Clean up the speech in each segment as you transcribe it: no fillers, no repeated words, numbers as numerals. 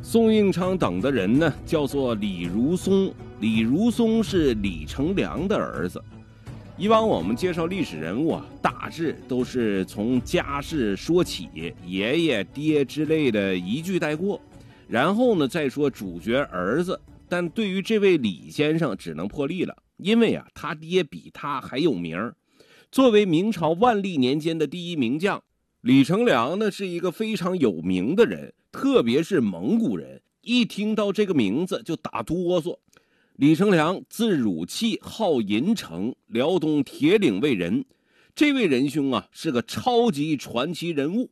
宋应昌等的人呢，叫做李如松。李如松是李成梁的儿子。以往我们介绍历史人物啊，大致都是从家世说起，爷爷、爹之类的一句带过，然后呢再说主角儿子。但对于这位李先生只能破例了，因为啊，他爹比他还有名。作为明朝万历年间的第一名将，李成梁呢是一个非常有名的人，特别是蒙古人一听到这个名字就打哆嗦。李成梁字汝器，号银城，辽东铁岭卫人。这位仁兄啊是个超级传奇人物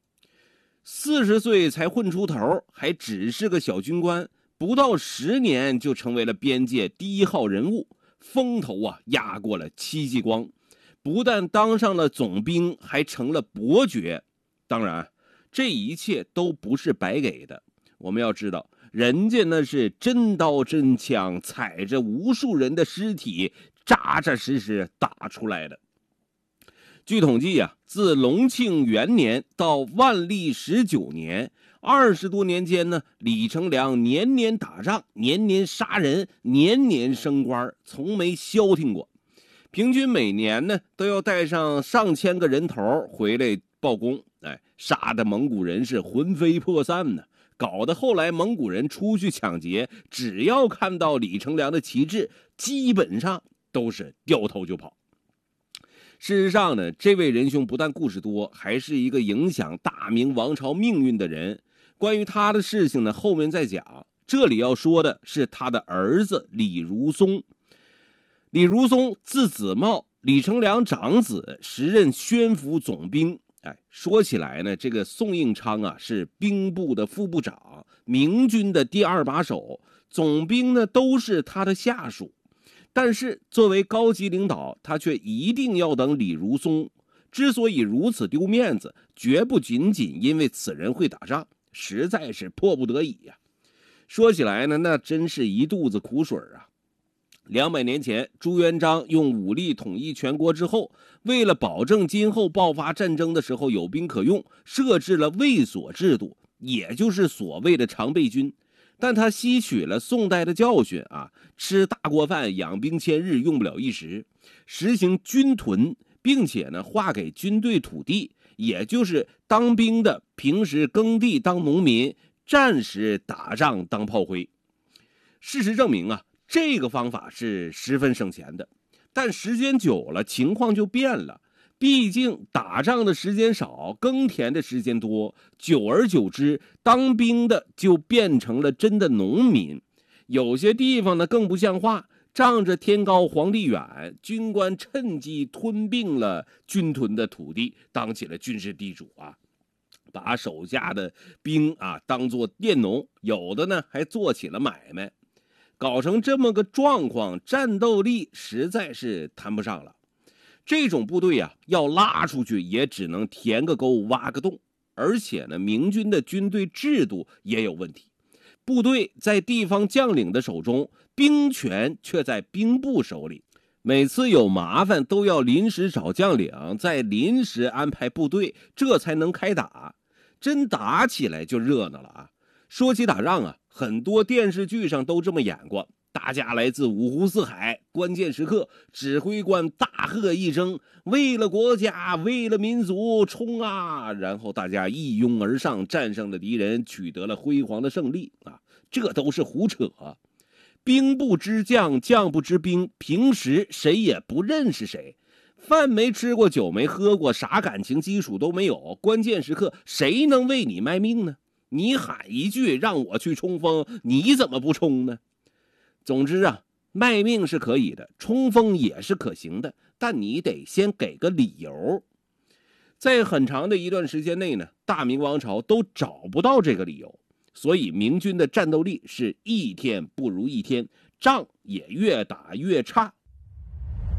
，40岁才混出头，还只是个小军官，不到10年就成为了边界第1号人物，风头啊压过了戚继光，不但当上了总兵，还成了伯爵。当然这一切都不是白给的，我们要知道人家那是真刀真枪，踩着无数人的尸体扎扎实实打出来的。据统计啊，自隆庆元年到万历19年，20多年间呢，李成梁年年打仗，年年杀人，年年升官，从没消停过。平均每年呢都要带上上千个人头回来报功，杀的蒙古人是魂飞魄散呢。搞得后来蒙古人出去抢劫，只要看到李成梁的旗帜，基本上都是掉头就跑。事实上呢，这位仁兄不但故事多，还是一个影响大明王朝命运的人。关于他的事情呢，后面再讲。这里要说的是他的儿子李如松。李如松字子茂，李成梁长子，时任宣抚总兵。说起来呢，这个宋应昌啊是兵部的副部长，明军的第2把手，总兵呢都是他的下属。但是作为高级领导，他却一定要等李如松。之所以如此丢面子，绝不仅仅因为此人会打仗，实在是迫不得已呀。说起来呢，那真是一肚子苦水啊。200年前，朱元璋用武力统一全国之后，为了保证今后爆发战争的时候有兵可用，设置了卫所制度，也就是所谓的常备军。但他吸取了宋代的教训啊，吃大锅饭养兵千日用不了一时，实行军屯，并且呢划给军队土地，也就是当兵的平时耕地当农民，战时打仗当炮灰。事实证明啊，这个方法是十分省钱的，但时间久了情况就变了。毕竟打仗的时间少，耕田的时间多，久而久之，当兵的就变成了真的农民。有些地方呢更不像话，仗着天高皇帝远，军官趁机吞并了军屯的土地，当起了军事地主啊，把手下的兵啊当作佃农，有的呢还做起了买卖。搞成这么个状况，战斗力实在是谈不上了。这种部队啊，要拉出去也只能填个沟挖个洞，而且呢，明军的军队制度也有问题。部队在地方将领的手中，兵权却在兵部手里。每次有麻烦都要临时找将领，再临时安排部队，这才能开打。真打起来就热闹了啊！说起打仗啊，很多电视剧上都这么演过。大家来自五湖四海，关键时刻，指挥官大喝一声：“为了国家，为了民族，冲啊！”然后大家一拥而上，战胜了敌人，取得了辉煌的胜利啊！这都是胡扯。兵不知将，将不知兵，平时谁也不认识谁，饭没吃过，酒没喝过，啥感情基础都没有。关键时刻，谁能为你卖命呢？你喊一句让我去冲锋，你怎么不冲呢？总之啊，卖命是可以的，冲锋也是可行的，但你得先给个理由。在很长的一段时间内呢，大明王朝都找不到这个理由，所以明军的战斗力是一天不如一天，仗也越打越差。